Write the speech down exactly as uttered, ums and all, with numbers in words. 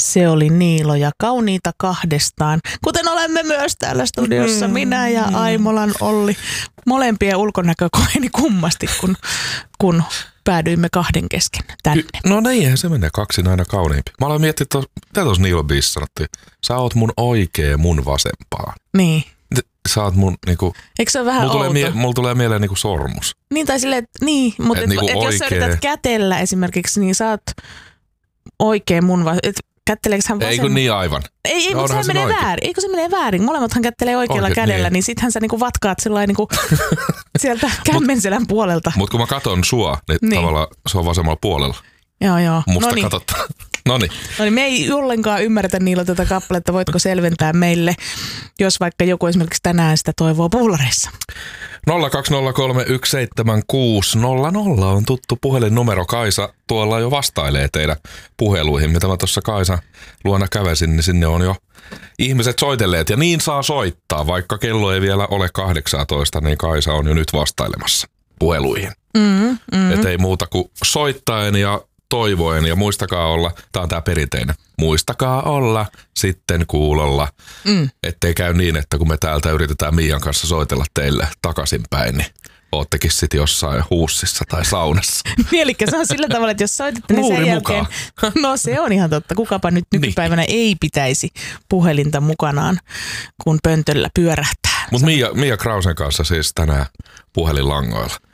Se oli Niilo ja kauniita kahdestaan, kuten olemme myös täällä studiossa, minä ja Aimolan Olli. Molempien ulkonäkö koheni kummasti, kun, kun päädyimme kahden kesken tänne. No niinhän se menee, kaksin aina kauniimpi. Mä aloin miettiä, että mitä tuossa Niilon biisissä sanottiin? Sä oot mun oikee mun vasempaa. Niin. Sä oot mun niinku... Eikö se ole vähän mulla outo? Tulee, mie- mulla tulee mieleen niinku sormus. Niin tai silleen, että niin, mutta et, Et niinku et, jos sä yrität kätellä esimerkiksi, niin sä oot oikein mun vasempaa. Kätteleekö hän vasemmin? Eikö niin aivan? Ei, ei no, mutta se menee oikein. väärin. Eikö se menee väärin? Molemmathan kättelee oikealla Oikein, kädellä, niin, niin sittenhän sä niinku vatkaat sellainen niinku sieltä kämmenselän puolelta. Mutta kun mä katon sua, niin, niin tavallaan se on vasemmalla puolella. Joo, joo. Musta Noniin. katsotaan. Noniin. Noniin, me ei ollenkaan ymmärretä Niilo tätä kappaletta. Voitko selventää meille, jos vaikka joku esimerkiksi tänään sitä toivoo puulareissa? nolla kaksi nolla kolme yksi seitsemän kuusi nolla nolla on tuttu puhelinnumero. Kaisa tuolla jo vastailee teidän puheluihin. Mitä mä tuossa Kaisa luona kävesin, niin sinne on jo ihmiset soitelleet. Ja niin saa soittaa, vaikka kello ei vielä ole kahdeksantoista, niin Kaisa on jo nyt vastailemassa puheluihin. Mm, mm. Et ei muuta kuin soittaen ja toivoen ja muistakaa olla, tää on tää perinteinen, muistakaa olla sitten kuulolla, mm. ettei käy niin, että kun me täältä yritetään Miian kanssa soitella teille takaisinpäin, niin oottekin sitten jossain huussissa tai saunassa. Mielikkä se on sillä tavalla, että jos soitatte, niin sen jälkeen, no se on ihan totta, kukapa nyt nykypäivänä niin ei pitäisi puhelinta mukanaan, kun pöntöllä pyörähtää. Mutta Mia, Mia Krausen kanssa siis tänään puhelinlangoilla.